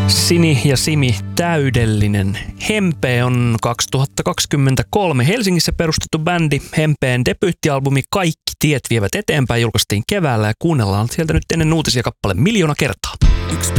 Sini ja Simi, täydellinen. Hempe on 2023 Helsingissä perustettu bändi. Hempeen debyyttialbumi Kaikki tiet vievät eteenpäin julkaistiin keväällä ja kuunnellaan sieltä nyt ennen uutisia kappale 1 000 000 kertaa.